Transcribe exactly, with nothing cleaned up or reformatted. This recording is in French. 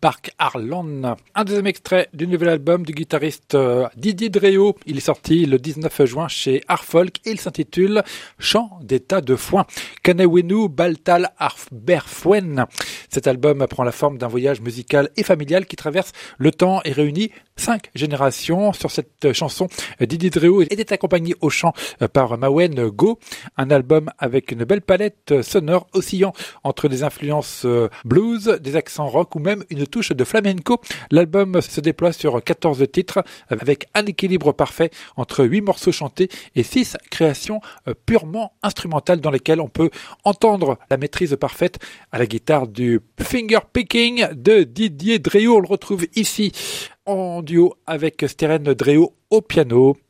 Park Arland. Un deuxième extrait du nouvel album du guitariste euh, Didier Dréau. Il est sorti le dix-neuf juin chez Artfolk et il s'intitule Chant d'état de foin. Kanawenu Baltal Arberfwen. Cet album prend la forme d'un voyage musical et familial qui traverse le temps et réunit cinq générations. Sur cette chanson, Didier Dréau était accompagné au chant par Mawen Go. Un album avec une belle palette sonore oscillant entre des influences blues, des accents rock ou même une touche de flamenco. L'album se déploie sur quatorze titres avec un équilibre parfait entre huit morceaux chantés et six créations purement instrumentales dans lesquelles on peut entendre la maîtrise parfaite à la guitare du finger picking de Didier Dréau. On le retrouve ici en duo avec Steren Dréau au piano.